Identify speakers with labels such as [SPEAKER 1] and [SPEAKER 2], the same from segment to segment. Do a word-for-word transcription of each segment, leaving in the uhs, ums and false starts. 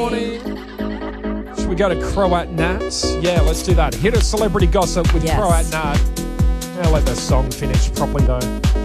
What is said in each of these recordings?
[SPEAKER 1] Should we go to Croat Nats? Yeah, let's do that. Hit a celebrity gossip with
[SPEAKER 2] Yes.
[SPEAKER 1] Croat Nat. Yeah, let the song finish properly though.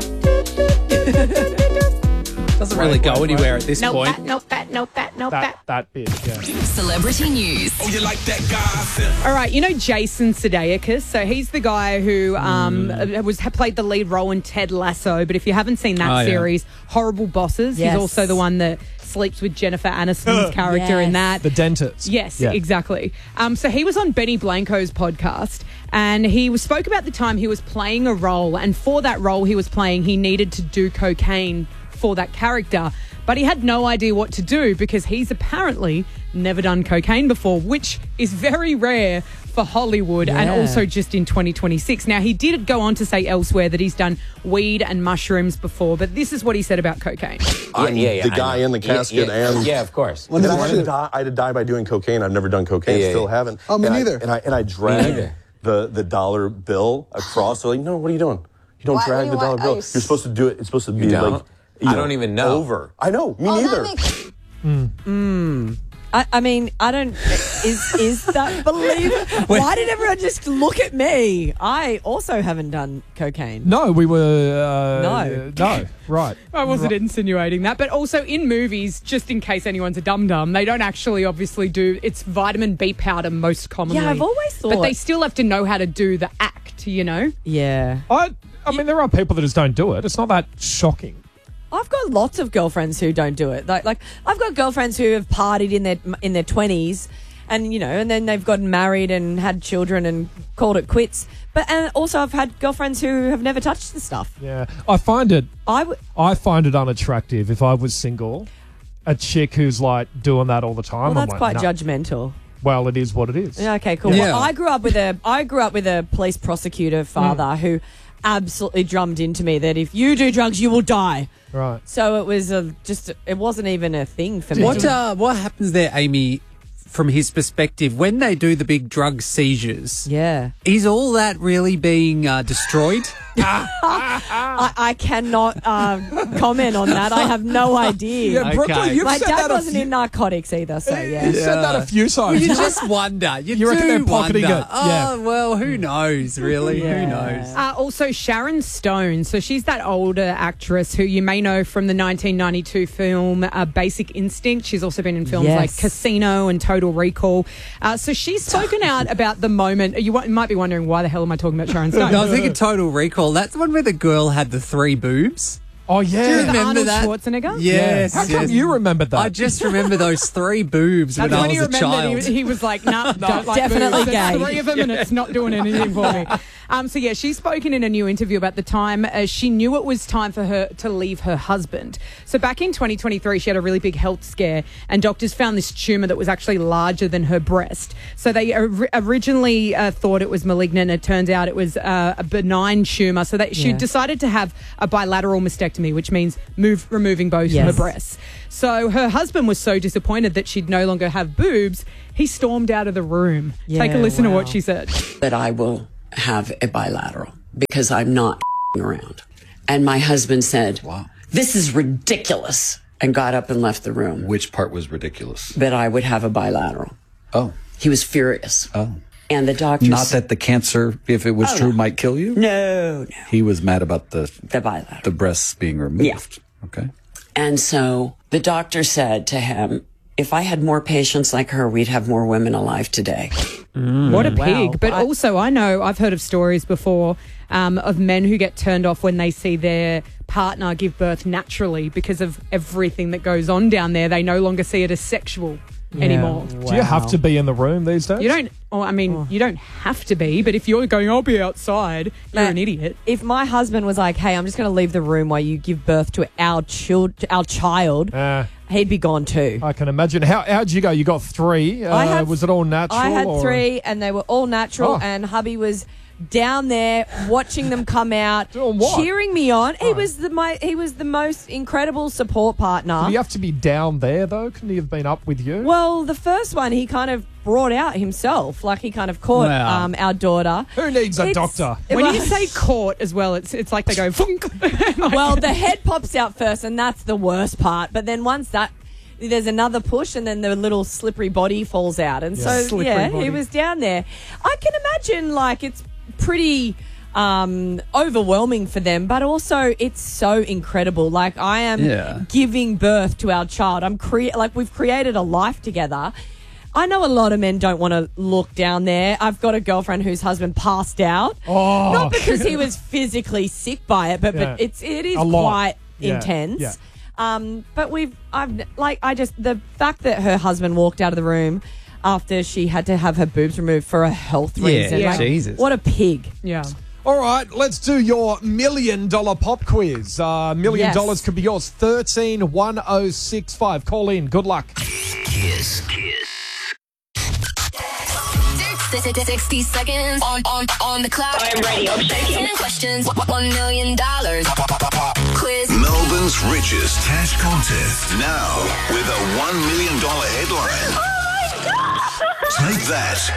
[SPEAKER 3] Doesn't
[SPEAKER 1] Wait,
[SPEAKER 3] really go
[SPEAKER 1] wait,
[SPEAKER 3] anywhere
[SPEAKER 1] wait.
[SPEAKER 3] at this
[SPEAKER 4] No
[SPEAKER 3] point.
[SPEAKER 4] fat, no fat, no fat, no
[SPEAKER 1] That
[SPEAKER 4] fat.
[SPEAKER 1] that bit, yeah.
[SPEAKER 5] Celebrity news.
[SPEAKER 6] Oh, you like that gossip?
[SPEAKER 4] All right, you know Jason Sudeikis. So he's the guy who um,
[SPEAKER 3] Hmm.
[SPEAKER 4] was played the lead role in Ted Lasso. But if you haven't seen that
[SPEAKER 3] Oh, yeah.
[SPEAKER 4] series, Horrible Bosses.
[SPEAKER 2] Yes.
[SPEAKER 4] He's also the one that sleeps with Jennifer Aniston's character in
[SPEAKER 2] Yes.
[SPEAKER 4] that.
[SPEAKER 1] The dentist.
[SPEAKER 4] Yes,
[SPEAKER 1] Yeah.
[SPEAKER 4] exactly. Um, so he was on Benny Blanco's podcast, and he was, spoke about the time he was playing a role, and for that role he was playing, he needed to do cocaine for that character, but he had no idea what to do because he's apparently never done cocaine before, which is very rare for Hollywood and
[SPEAKER 2] Yeah.
[SPEAKER 4] also just in twenty twenty-six. Now, he did go on to say elsewhere that he's done weed and mushrooms before, but this is what he said about cocaine.
[SPEAKER 7] I'm
[SPEAKER 8] yeah, yeah,
[SPEAKER 7] the
[SPEAKER 8] I
[SPEAKER 7] guy
[SPEAKER 8] know.
[SPEAKER 7] in the
[SPEAKER 8] Yeah,
[SPEAKER 7] casket
[SPEAKER 8] yeah,
[SPEAKER 7] and
[SPEAKER 8] yeah, of course.
[SPEAKER 7] And I, had to die, I had to die by doing cocaine. I've never done cocaine,
[SPEAKER 8] Yeah, yeah,
[SPEAKER 7] still
[SPEAKER 8] yeah.
[SPEAKER 7] haven't.
[SPEAKER 9] Oh, me
[SPEAKER 7] and
[SPEAKER 9] neither.
[SPEAKER 7] I, and I and I dragged
[SPEAKER 8] neither.
[SPEAKER 7] the the dollar bill across. So like, no, what are you doing? You don't
[SPEAKER 10] Why-
[SPEAKER 7] drag
[SPEAKER 10] what
[SPEAKER 7] the
[SPEAKER 10] do you
[SPEAKER 7] dollar
[SPEAKER 10] want?
[SPEAKER 7] bill.
[SPEAKER 10] Oh,
[SPEAKER 7] You're
[SPEAKER 10] s-
[SPEAKER 7] supposed to do it. It's supposed to be
[SPEAKER 8] don't?
[SPEAKER 7] like you
[SPEAKER 8] I
[SPEAKER 7] know,
[SPEAKER 8] don't even know.
[SPEAKER 7] over. I know. Me
[SPEAKER 10] Oh,
[SPEAKER 7] neither.
[SPEAKER 10] that makes
[SPEAKER 2] I, I mean, I don't. Is is that believable? Why did everyone just look at me? I also haven't done cocaine.
[SPEAKER 1] No, we were. Uh,
[SPEAKER 2] No.
[SPEAKER 1] No, right.
[SPEAKER 4] I wasn't
[SPEAKER 1] Right.
[SPEAKER 4] insinuating that, but also in movies, just in case anyone's a dum dum, they don't actually obviously do. It's vitamin B powder most commonly.
[SPEAKER 2] Yeah, I've always
[SPEAKER 4] but
[SPEAKER 2] thought-
[SPEAKER 4] they still have to know how to do the act. You know,
[SPEAKER 2] Yeah.
[SPEAKER 1] I, I mean, there are people that just don't do it. It's not that shocking.
[SPEAKER 2] I've got lots of girlfriends who don't do it. Like, like I've got girlfriends who have partied in their in their twenties, and you know, and then they've gotten married and had children and called it quits. But and also, I've had girlfriends who have never touched the stuff.
[SPEAKER 1] Yeah, I find it.
[SPEAKER 2] I would.
[SPEAKER 1] I find it unattractive if I was single. A chick who's like doing that all the time.
[SPEAKER 2] Well,
[SPEAKER 1] I'm
[SPEAKER 2] that's
[SPEAKER 1] like,
[SPEAKER 2] quite
[SPEAKER 1] nah.
[SPEAKER 2] judgmental.
[SPEAKER 1] Well, it is what it is.
[SPEAKER 2] Yeah. Okay. Cool.
[SPEAKER 3] Yeah.
[SPEAKER 2] Well, I grew up with a I grew up with a police prosecutor father who absolutely drummed into me that if you do drugs, you will die.
[SPEAKER 1] Right.
[SPEAKER 2] So it was a, just it wasn't even a thing for me.
[SPEAKER 3] What uh, what happens there, Amy, from his perspective, when they do the big drug seizures?
[SPEAKER 2] Yeah.
[SPEAKER 3] Is all that really being uh, destroyed?
[SPEAKER 2] I, I cannot uh, comment on that. I have no idea.
[SPEAKER 1] Yeah, Brooklyn,
[SPEAKER 3] Okay.
[SPEAKER 1] you've
[SPEAKER 2] My
[SPEAKER 1] said
[SPEAKER 2] dad
[SPEAKER 1] that a
[SPEAKER 2] wasn't
[SPEAKER 1] few-
[SPEAKER 2] in narcotics either, so yeah.
[SPEAKER 1] You said that a few times.
[SPEAKER 3] You just wonder. You,
[SPEAKER 1] You reckon
[SPEAKER 3] do
[SPEAKER 1] they're pocketing
[SPEAKER 3] wonder.
[SPEAKER 1] it? Yeah.
[SPEAKER 3] Oh, well, who knows, really?
[SPEAKER 2] Yeah.
[SPEAKER 3] Who knows?
[SPEAKER 4] uh, also Sharon Stone. So she's that older actress who you may know from the nineteen ninety-two film uh, Basic Instinct. She's also been in films
[SPEAKER 2] Yes.
[SPEAKER 4] like Casino and Total Recall. Uh, so she's spoken out about the moment. You w- might be wondering why the hell am I talking about Sharon Stone?
[SPEAKER 3] No, I was thinking Total Recall. That's the one where the girl had the three boobs.
[SPEAKER 1] Oh, yeah.
[SPEAKER 3] Do you
[SPEAKER 4] With
[SPEAKER 3] remember
[SPEAKER 4] Arnold
[SPEAKER 3] that?
[SPEAKER 4] Schwarzenegger?
[SPEAKER 3] Yes.
[SPEAKER 1] How come
[SPEAKER 3] yes.
[SPEAKER 1] you remembered that?
[SPEAKER 3] I just remember those three boobs
[SPEAKER 4] That's
[SPEAKER 3] when I
[SPEAKER 4] when he
[SPEAKER 3] was a
[SPEAKER 4] remembered
[SPEAKER 3] child.
[SPEAKER 4] he, was- he was like, nah, don't like
[SPEAKER 2] Definitely
[SPEAKER 4] boobs. There's
[SPEAKER 2] gay.
[SPEAKER 4] three of them and it's not doing anything for me. Um, so, yeah, she's spoken in a new interview about the time uh, she knew it was time for her to leave her husband. So back in twenty twenty-three, she had a really big health scare and doctors found this tumour that was actually larger than her breast. So they or- originally uh, thought it was malignant. It turns out it was uh, a benign tumour. So that she
[SPEAKER 2] Yeah.
[SPEAKER 4] decided to have a bilateral mastectomy, which means move removing both
[SPEAKER 2] Yes.
[SPEAKER 4] her breasts. So her husband was so disappointed that she'd no longer have boobs, he stormed out of the room.
[SPEAKER 2] Yeah,
[SPEAKER 4] Take a listen to
[SPEAKER 2] wow.
[SPEAKER 4] what she said.
[SPEAKER 11] that I will have a bilateral because I'm not around. And my husband said,
[SPEAKER 8] Wow.
[SPEAKER 11] this is ridiculous, and got up and left the room.
[SPEAKER 8] Which part was ridiculous?
[SPEAKER 11] That I would have a bilateral.
[SPEAKER 8] Oh.
[SPEAKER 11] He was furious.
[SPEAKER 8] Oh.
[SPEAKER 11] And the doctor
[SPEAKER 8] Not
[SPEAKER 11] said,
[SPEAKER 8] that the cancer, if it was
[SPEAKER 11] Oh,
[SPEAKER 8] true,
[SPEAKER 11] no.
[SPEAKER 8] might kill you?
[SPEAKER 11] no, no,
[SPEAKER 8] He was mad about the
[SPEAKER 11] the bilateral.
[SPEAKER 8] the breasts being removed. Okay.
[SPEAKER 11] And so the doctor said to him, if I had more patients like her, we'd have more women alive today.
[SPEAKER 4] What a
[SPEAKER 2] Wow.
[SPEAKER 4] pig. But
[SPEAKER 2] I-
[SPEAKER 4] also, I know, I've heard of stories before um, of men who get turned off when they see their partner give birth naturally because of everything that goes on down there. They no longer see it as sexual anymore.
[SPEAKER 1] Do you have to be in the room these days?
[SPEAKER 4] You don't, or I mean, you don't have to be, but if you're going, I'll be outside, you're
[SPEAKER 2] Matt,
[SPEAKER 4] an idiot.
[SPEAKER 2] If my husband was like, "Hey, I'm just going to leave the room while you give birth to our child, our child,"
[SPEAKER 1] Uh,
[SPEAKER 2] he'd be gone too.
[SPEAKER 1] I can imagine. How how'd you go? You got three. Uh,
[SPEAKER 2] I had-
[SPEAKER 1] was it all natural?
[SPEAKER 2] I had
[SPEAKER 1] or-
[SPEAKER 2] three, and they were all natural.
[SPEAKER 1] Oh.
[SPEAKER 2] And hubby was down there watching them come out,
[SPEAKER 1] Doing what?
[SPEAKER 2] cheering me on. He
[SPEAKER 1] Oh.
[SPEAKER 2] was the my he was the most incredible support partner.
[SPEAKER 1] Did you have to be down there though? Couldn't he have been up with you?
[SPEAKER 2] Well, the first one he kind of brought out himself, like he kind of caught
[SPEAKER 3] Wow.
[SPEAKER 2] um, our daughter.
[SPEAKER 1] Who needs a
[SPEAKER 2] It's-
[SPEAKER 1] doctor?
[SPEAKER 2] it
[SPEAKER 4] When
[SPEAKER 2] was-
[SPEAKER 4] you say caught as well, it's it's like they go, funk. Like-
[SPEAKER 2] well, the head pops out first, and that's the worst part. But then once that there's another push, and then the little slippery body falls out. And
[SPEAKER 1] Yeah.
[SPEAKER 2] so,
[SPEAKER 4] Slippery
[SPEAKER 2] yeah,
[SPEAKER 4] body.
[SPEAKER 2] he was down there. I can imagine, like, it's pretty um, overwhelming for them, but also it's so incredible. Like, I am
[SPEAKER 8] Yeah.
[SPEAKER 2] giving birth to our child. I'm crea- like, we've created a life together. I know a lot of men don't want to look down there. I've got a girlfriend whose husband passed out.
[SPEAKER 1] Oh.
[SPEAKER 2] Not because he was physically sick by it, but,
[SPEAKER 1] Yeah.
[SPEAKER 2] but it's it is
[SPEAKER 1] A lot.
[SPEAKER 2] quite
[SPEAKER 1] Yeah,
[SPEAKER 2] intense.
[SPEAKER 1] yeah.
[SPEAKER 2] Um, but we've I've like I just the fact that her husband walked out of the room after she had to have her boobs removed for a health
[SPEAKER 3] Yeah,
[SPEAKER 2] reason.
[SPEAKER 3] yeah.
[SPEAKER 2] Like,
[SPEAKER 3] Jesus.
[SPEAKER 2] what a pig.
[SPEAKER 4] Yeah.
[SPEAKER 1] All right, let's do your million dollar pop quiz. Uh, million
[SPEAKER 2] Yes.
[SPEAKER 1] dollars could be yours. thirteen one oh six five. Call in. Good luck.
[SPEAKER 5] Kiss. sixty seconds on, on, on the clock. I'm ready. I'm shaking. ten questions. One million dollars. Quiz.
[SPEAKER 6] Melbourne's richest cash contest. Now with a one million dollars headline.
[SPEAKER 5] Oh my God.
[SPEAKER 6] Take that.